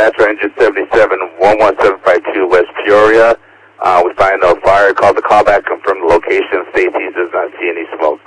Metro Engine 77, 11752 West Peoria. We find a fire, called the callback, confirmed the location. Stacy does not see any smoke.